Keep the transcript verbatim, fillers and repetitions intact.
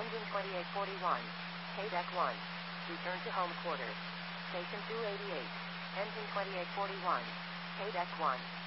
Engine twenty-eight forty-one. K-Deck one. Return to home quarters. Station two eighty-eight. Engine twenty-eight forty-one. K-Deck one.